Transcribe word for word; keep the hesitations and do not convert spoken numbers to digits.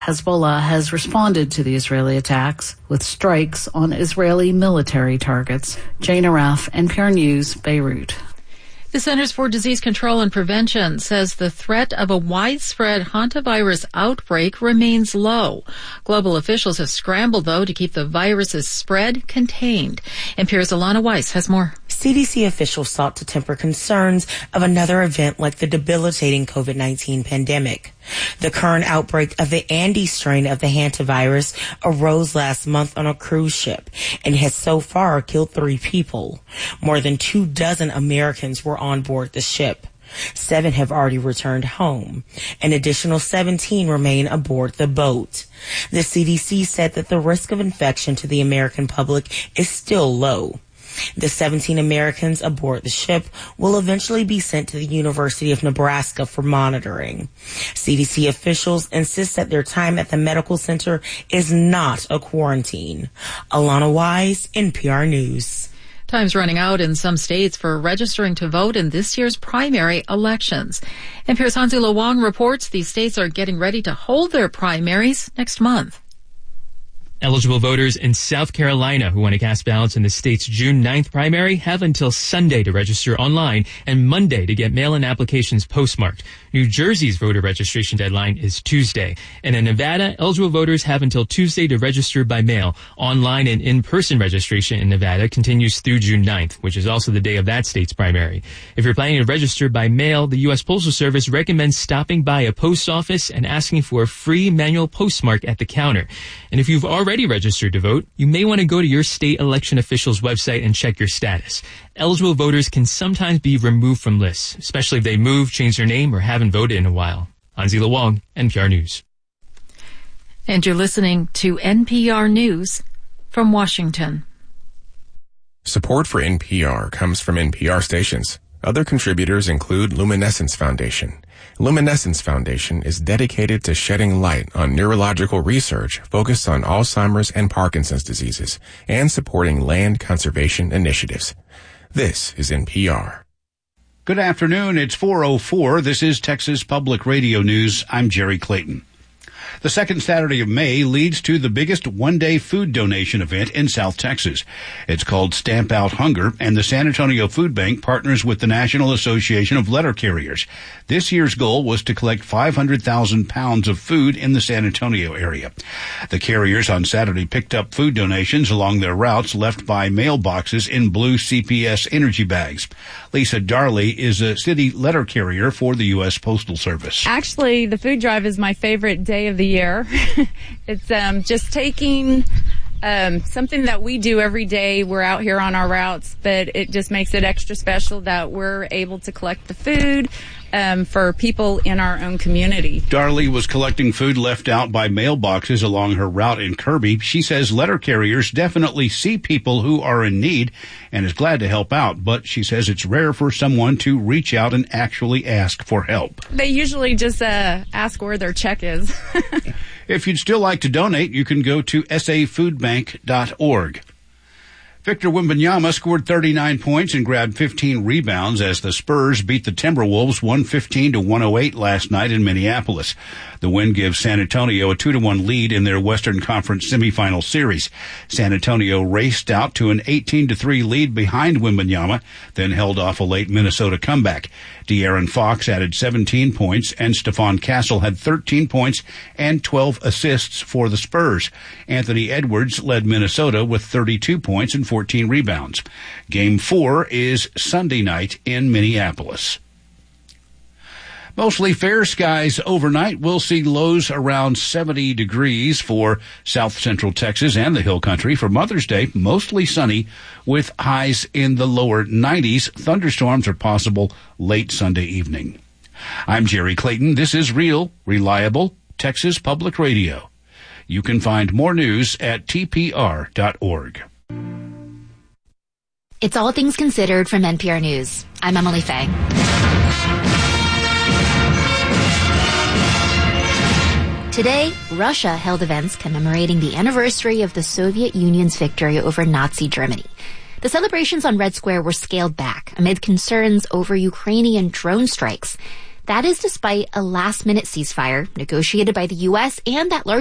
Hezbollah has responded to the Israeli attacks with strikes on Israeli military targets. Jane Araf, N P R News, Beirut. The Centers for Disease Control and Prevention says the threat of a widespread hantavirus outbreak remains low. Global officials have scrambled, though, to keep the virus's spread contained. N P R's Alana Weiss has more. C D C officials sought to temper concerns of another event like the debilitating COVID nineteen pandemic. The current outbreak of the Andes strain of the hantavirus arose last month on a cruise ship and has so far killed three people. More than two dozen Americans were on board the ship. Seven have already returned home. An additional seventeen remain aboard the boat. The C D C said that the risk of infection to the American public is still low. The seventeen Americans aboard the ship will eventually be sent to the University of Nebraska for monitoring. C D C officials insist that their time at the medical center is not a quarantine. Alana Wise, N P R News. Time's running out in some states for registering to vote in this year's primary elections. N P R's Hansi Wong reports these states are getting ready to hold their primaries next month. Eligible voters in South Carolina who want to cast ballots in the state's June ninth primary have until Sunday to register online and Monday to get mail-in applications postmarked. New Jersey's voter registration deadline is Tuesday. And in Nevada, eligible voters have until Tuesday to register by mail. Online and in-person registration in Nevada continues through June ninth, which is also the day of that state's primary. If you're planning to register by mail, the U S Postal Service recommends stopping by a post office and asking for a free manual postmark at the counter. And if you've already registered to vote, you may want to go to your state election official's website and check your status. Eligible voters can sometimes be removed from lists, especially if they move, change their name, or haven't voted in a while. Hansi Wong, N P R News. And you're listening to N P R News from Washington. Support for N P R comes from N P R stations. Other contributors include Luminescence Foundation. Luminescence Foundation is dedicated to shedding light on neurological research focused on Alzheimer's and Parkinson's diseases and supporting land conservation initiatives. This is N P R. Good afternoon. It's four oh four. This is Texas Public Radio News. I'm Jerry Clayton. The second Saturday of May leads to the biggest one-day food donation event in South Texas. It's called Stamp Out Hunger, and the San Antonio Food Bank partners with the National Association of Letter Carriers. This year's goal was to collect five hundred thousand pounds of food in the San Antonio area. The carriers on Saturday picked up food donations along their routes left by mailboxes in blue C P S energy bags. Lisa Darley is a city letter carrier for the U S Postal Service. Actually, the food drive is my favorite day of the year. It's um, just taking um, something that we do every day. We're out here on our routes, but it just makes it extra special that we're able to collect the food um, for people in our own community. Darley was collecting food left out by mailboxes along her route in Kirby. She says letter carriers definitely see people who are in need and is glad to help out, but she says it's rare for someone to reach out and actually ask for help. They usually just uh, ask where their check is. If you'd still like to donate, you can go to s a food bank dot org. Victor Wembanyama scored thirty-nine points and grabbed fifteen rebounds as the Spurs beat the Timberwolves one fifteen to one oh eight last night in Minneapolis. The win gives San Antonio a two to one lead in their Western Conference semifinal series. San Antonio raced out to an eighteen to three lead behind Wembanyama, then held off a late Minnesota comeback. De'Aaron Fox added seventeen points, and Stephon Castle had thirteen points and twelve assists for the Spurs. Anthony Edwards led Minnesota with thirty-two points and fourteen rebounds. Game four is Sunday night in Minneapolis. Mostly fair skies overnight. We'll see lows around seventy degrees for south central Texas and the Hill Country. For Mother's Day, mostly sunny with highs in the lower nineties. Thunderstorms are possible late Sunday evening. I'm Jerry Clayton. This is Real, Reliable Texas Public Radio. You can find more news at T P R dot org. It's All Things Considered from N P R News. I'm Emily Fay. Today, Russia held events commemorating the anniversary of the Soviet Union's victory over Nazi Germany. The celebrations on Red Square were scaled back amid concerns over Ukrainian drone strikes. That is despite a last-minute ceasefire negotiated by the U S and that large